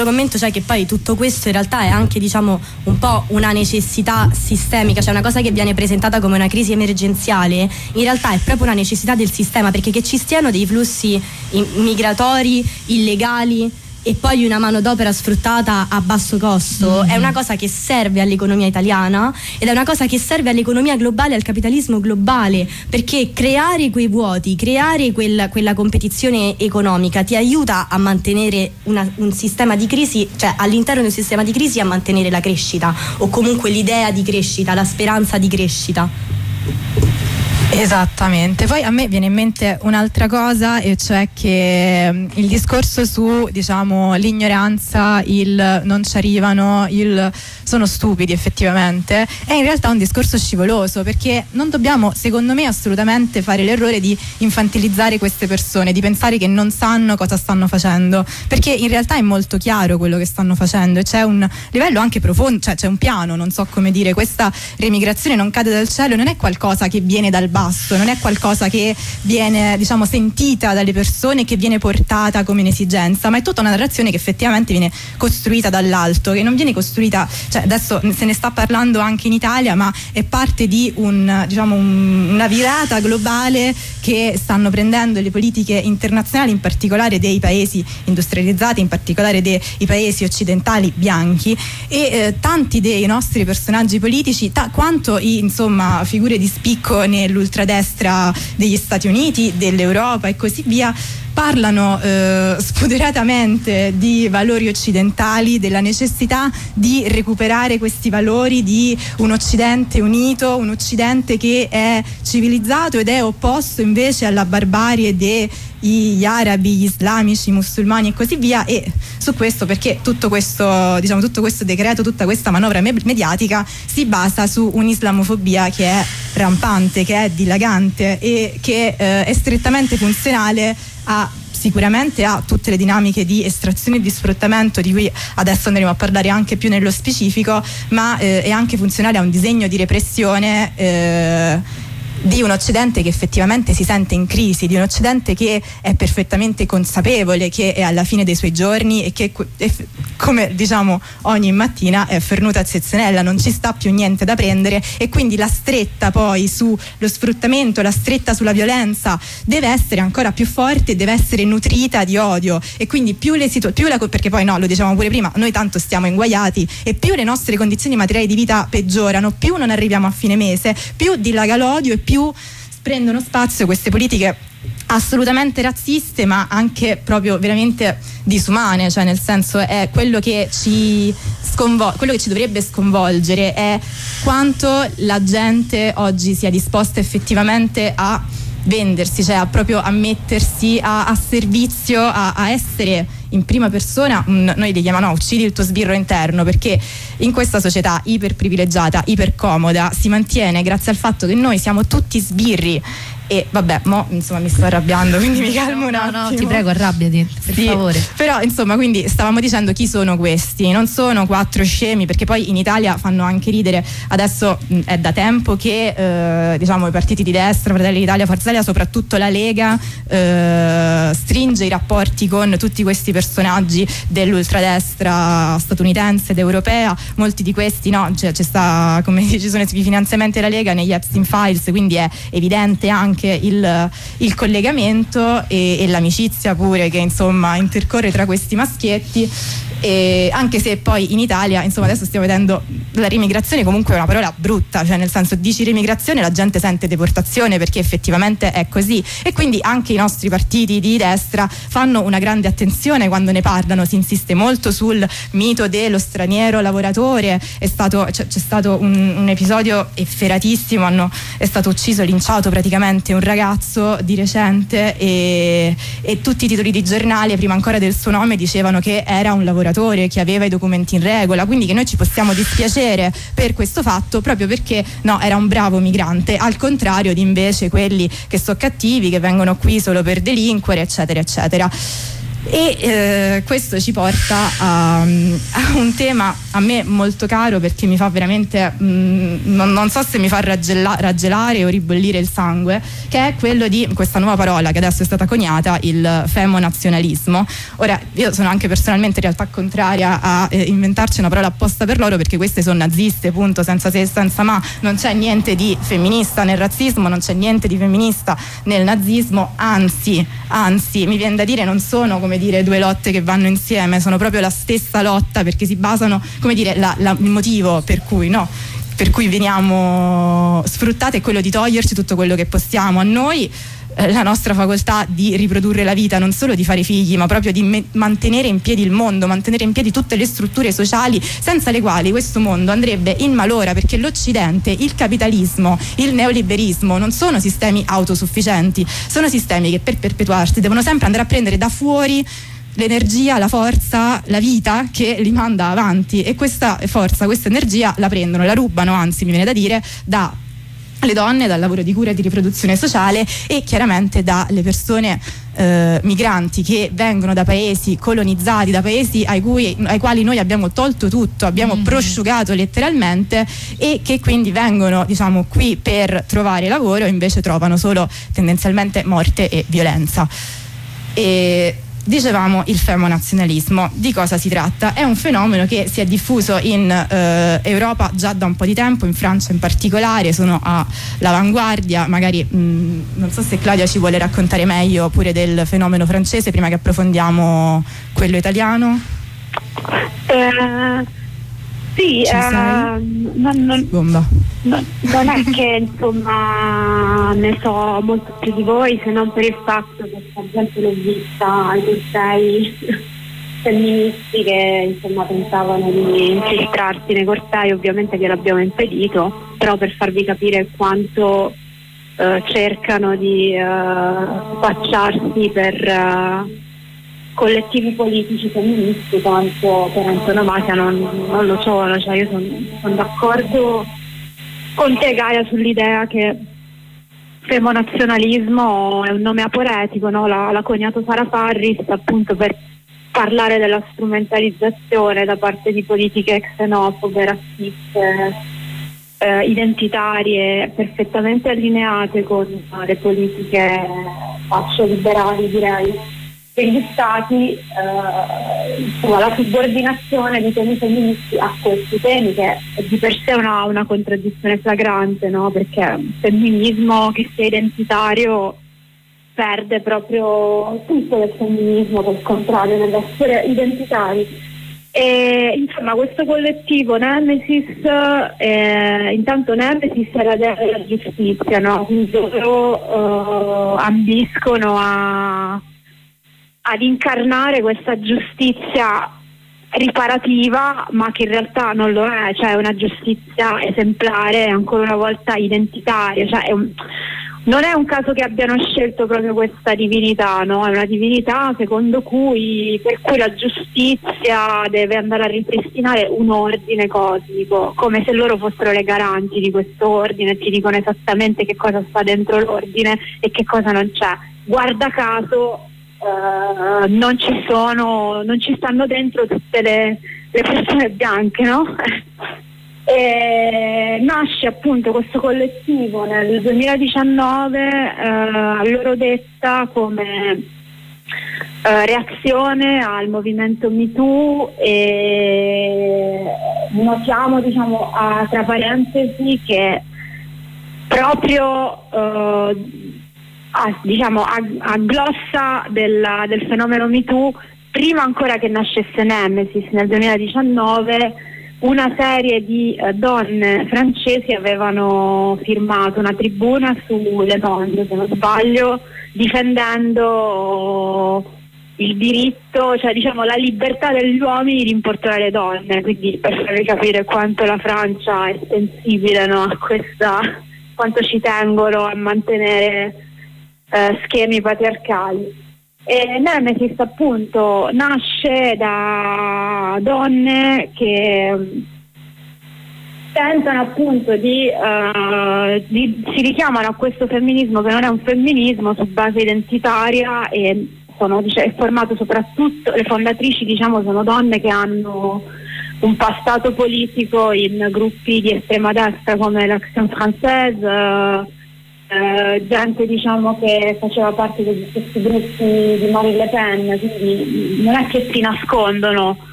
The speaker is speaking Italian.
commento, cioè che poi tutto questo in realtà è anche, diciamo, un po' una necessità sistemica, cioè una cosa che viene presentata come una crisi emergenziale, in realtà è proprio una necessità del sistema, perché che ci stiano dei flussi migratori illegali e poi una manodopera sfruttata a basso costo è una cosa che serve all'economia italiana ed è una cosa che serve all'economia globale, al capitalismo globale, perché creare quei vuoti, creare quella competizione economica ti aiuta a mantenere un sistema di crisi, cioè all'interno di un sistema di crisi a mantenere la crescita o comunque l'idea di crescita, la speranza di crescita. Esattamente. Poi a me viene in mente un'altra cosa, e cioè che il discorso su, diciamo, l'ignoranza, il non ci arrivano, il sono stupidi effettivamente, è in realtà un discorso scivoloso, perché non dobbiamo, secondo me, assolutamente fare l'errore di infantilizzare queste persone, di pensare che non sanno cosa stanno facendo, perché in realtà è molto chiaro quello che stanno facendo e c'è un livello anche profondo, cioè c'è un piano, non so come dire, questa remigrazione non cade dal cielo, non è qualcosa che viene dal basso, non è qualcosa che viene, diciamo, sentita dalle persone, che viene portata come un'esigenza, ma è tutta una narrazione che effettivamente viene costruita dall'alto, che non viene costruita, cioè adesso se ne sta parlando anche in Italia, ma è parte di una virata globale che stanno prendendo le politiche internazionali, in particolare dei paesi industrializzati, in particolare dei paesi occidentali bianchi, e tanti dei nostri personaggi politici, quanto insomma figure di spicco nell'ultradestra degli Stati Uniti, dell'Europa e così via, parlano spudoratamente di valori occidentali, della necessità di recuperare questi valori, di un Occidente unito, un Occidente che è civilizzato ed è opposto invece alla barbarie degli arabi, gli islamici, i musulmani e così via. E su questo, perché tutto questo decreto, tutta questa manovra mediatica si basa su un'islamofobia che è rampante, che è dilagante e che è strettamente funzionale sicuramente a tutte le dinamiche di estrazione e di sfruttamento di cui adesso andremo a parlare anche più nello specifico, ma è anche funzionale a un disegno di repressione di un Occidente che effettivamente si sente in crisi, di un Occidente che è perfettamente consapevole che è alla fine dei suoi giorni e che, come diciamo ogni mattina, è fernuta a Zezzenella, non ci sta più niente da prendere, e quindi la stretta poi sullo sfruttamento, la stretta sulla violenza deve essere ancora più forte, deve essere nutrita di odio, e quindi perché poi no, lo dicevamo pure prima, noi tanto stiamo inguaiati e più le nostre condizioni materiali di vita peggiorano, più non arriviamo a fine mese, più dilaga l'odio e più prendono spazio queste politiche assolutamente razziste, ma anche proprio veramente disumane, cioè nel senso è quello che ci dovrebbe sconvolgere è quanto la gente oggi sia disposta effettivamente a vendersi, cioè proprio a mettersi a servizio, a essere in prima persona, noi li chiamiamo uccidi il tuo sbirro interno, perché in questa società iper privilegiata, iper comoda, si mantiene grazie al fatto che noi siamo tutti sbirri. E vabbè, insomma mi sto arrabbiando, quindi mi calmo un attimo. No, ti prego, arrabbiati, per favore. Però insomma, quindi stavamo dicendo chi sono questi? Non sono quattro scemi, perché poi in Italia fanno anche ridere. Adesso è da tempo che diciamo i partiti di destra, Fratelli d'Italia, Forza Italia, soprattutto la Lega, stringe i rapporti con tutti questi personaggi dell'ultradestra statunitense ed europea. Molti di questi ci sta, come ci sono i finanziamenti della Lega negli Epstein Files, quindi è evidente anche il collegamento e l'amicizia pure che insomma intercorre tra questi maschietti. E anche se poi in Italia, insomma, adesso stiamo vedendo la rimigrazione, comunque è una parola brutta, cioè nel senso, dici rimigrazione la gente sente deportazione, perché effettivamente è così, e quindi anche i nostri partiti di destra fanno una grande attenzione quando ne parlano, si insiste molto sul mito dello straniero lavoratore. C'è stato un episodio efferatissimo, è stato ucciso, linciato praticamente un ragazzo di recente, e tutti i titoli di giornale prima ancora del suo nome dicevano che era un lavoratore, che aveva i documenti in regola, quindi che noi ci possiamo dispiacere per questo fatto proprio perché era un bravo migrante, al contrario di invece quelli che sono cattivi, che vengono qui solo per delinquere, eccetera eccetera. E questo ci porta a un tema a me molto caro, perché mi fa veramente non so se mi fa raggelare o ribollire il sangue, che è quello di questa nuova parola che adesso è stata coniata, il femonazionalismo. Ora, io sono anche personalmente in realtà contraria a inventarci una parola apposta per loro, perché queste sono naziste, punto, senza se e senza ma. Non c'è niente di femminista nel razzismo, non c'è niente di femminista nel nazismo, anzi mi viene da dire, non sono, come dire, due lotte che vanno insieme, sono proprio la stessa lotta, perché si basano, come dire, il motivo per cui veniamo sfruttate è quello di toglierci tutto quello che possiamo. A noi la nostra facoltà di riprodurre la vita, non solo di fare figli, ma proprio di mantenere in piedi il mondo, mantenere in piedi tutte le strutture sociali senza le quali questo mondo andrebbe in malora, perché l'Occidente, il capitalismo, il neoliberismo non sono sistemi autosufficienti, sono sistemi che per perpetuarsi devono sempre andare a prendere da fuori l'energia, la forza, la vita che li manda avanti, e questa forza, questa energia la prendono, la rubano, anzi mi viene da dire, dalle donne, dal lavoro di cura e di riproduzione sociale, e chiaramente dalle persone migranti che vengono da paesi colonizzati, da paesi ai quali noi abbiamo tolto tutto, abbiamo prosciugato letteralmente, e che quindi vengono, diciamo, qui per trovare lavoro e invece trovano solo tendenzialmente morte e violenza. E dicevamo, il femonazionalismo, di cosa si tratta? È un fenomeno che si è diffuso in Europa già da un po' di tempo, in Francia in particolare, sono all'avanguardia. Magari non so se Claudia ci vuole raccontare meglio pure del fenomeno francese prima che approfondiamo quello italiano. Sì, Bomba. Non è che insomma ne so molto più di voi, se non per il fatto che per esempio l'ho vista ai cortei femministi che insomma pensavano di infiltrarsi nei cortei. Ovviamente gliel'abbiamo impedito, però per farvi capire quanto cercano di spacciarsi per collettivi politici femministi, quanto per antonomasia non lo sono. Cioè, io sono d'accordo con te, Gaia, sull'idea che femonazionalismo è un nome aporetico, no? L'ha coniato Sara Farris appunto per parlare della strumentalizzazione da parte di politiche xenofobe, razziste, identitarie, perfettamente allineate con le politiche fascio-liberali, direi, degli stati, la subordinazione di temi femministi a questi temi, che è di per sé una contraddizione flagrante, no? Perché un femminismo che sia identitario perde proprio tutto del femminismo, per il contrario, nell'essere identitari. E insomma questo collettivo Nemesis, intanto Nemesis è la dea della giustizia, no? Quindi loro ambiscono ad incarnare questa giustizia riparativa, ma che in realtà non lo è, cioè è una giustizia esemplare, ancora una volta identitaria. Cioè non è un caso che abbiano scelto proprio questa divinità, no? È una divinità per cui la giustizia deve andare a ripristinare un ordine cosmico, come se loro fossero le garanti di questo ordine, ci dicono esattamente che cosa sta dentro l'ordine e che cosa non c'è. Guarda caso non ci stanno dentro tutte le persone bianche, no? E nasce appunto questo collettivo nel 2019, a loro detta, come reazione al movimento MeToo, e notiamo, diciamo, tra parentesi, che proprio a glossa del fenomeno MeToo, prima ancora che nascesse Nemesis nel 2019, una serie di donne francesi avevano firmato una tribuna su Le Monde, se non sbaglio, difendendo il diritto, cioè diciamo la libertà degli uomini di importunare le donne. Quindi per farvi capire quanto la Francia è sensibile, no, a questa, quanto ci tengono a mantenere schemi patriarcali. E Nemesis appunto nasce da donne che tentano appunto si richiamano a questo femminismo, che non è un femminismo su base identitaria e è formato soprattutto, le fondatrici diciamo sono donne che hanno un passato politico in gruppi di estrema destra come l'Action Française, gente diciamo che faceva parte degli stessi gruppi di Marine Le Pen, quindi non è che si nascondono